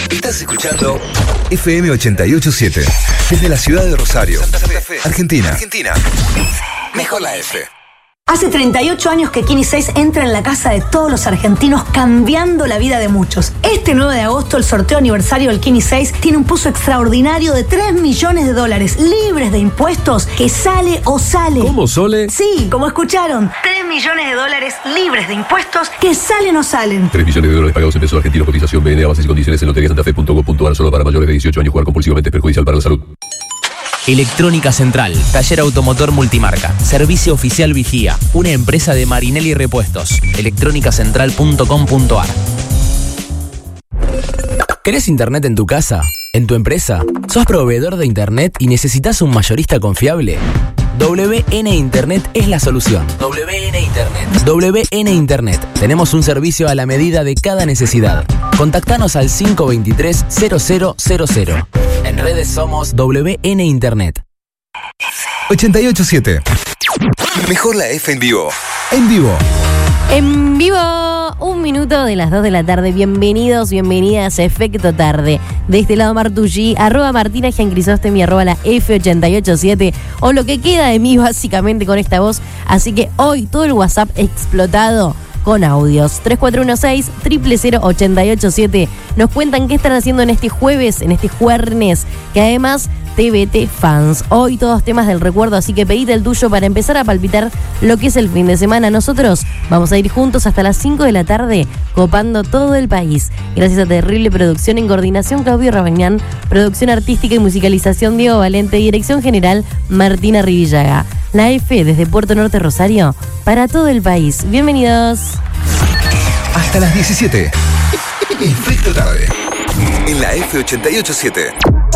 Estás escuchando FM 88.7 desde la ciudad de Rosario, Santa Fe, Argentina. Mejor la F. Hace 38 años que Kini 6 entra en la casa de todos los argentinos, cambiando la vida de muchos. Este 9 de agosto, el sorteo aniversario del Kini 6 tiene un puzo extraordinario de $3 millones libres de impuestos, que sale o sale. ¿Cómo, Sole? Sí, como escucharon. $3 millones libres de impuestos, que salen o salen. $3 millones pagados en pesos argentinos. Cotización BN a bases y condiciones en loteriasantafe.gov.ar. Solo para mayores de 18 años. Jugar compulsivamente es perjudicial para la salud. Electrónica Central, taller automotor multimarca, servicio oficial Vigía, una empresa de Marinelli Repuestos. electrónicacentral.com.ar. ¿Querés internet en tu casa? ¿En tu empresa? ¿Sos proveedor de internet y necesitas un mayorista confiable? WN Internet es la solución. WN Internet. Tenemos un servicio a la medida de cada necesidad. Contactanos al 523-0000. En redes somos WN Internet. 88.7. Mejor la F en vivo. En vivo. En vivo, 1 minuto de las 2 de la tarde. Bienvenidos, bienvenidas a Efecto Tarde. De este lado Martucci, @Martina Giancrisostemi, @la F887, o lo que queda de mí básicamente con esta voz. Así que hoy todo el WhatsApp explotado con audios. 3416-000-887. Nos cuentan qué están haciendo en este jueves, en este jueves, que además TBT Fans. Hoy todos temas del recuerdo, así que pedite el tuyo para empezar a palpitar lo que es el fin de semana. Nosotros vamos a ir juntos hasta las 5 de la tarde, copando todo el país. Gracias a Terrible Producción, en coordinación Claudio Rabañán, producción artística y musicalización Diego Valente, dirección general Martina Rivillaga. La F desde Puerto Norte, Rosario, para todo el país. Bienvenidos. Hasta las 17. Efecto Tarde. En la F 88.7.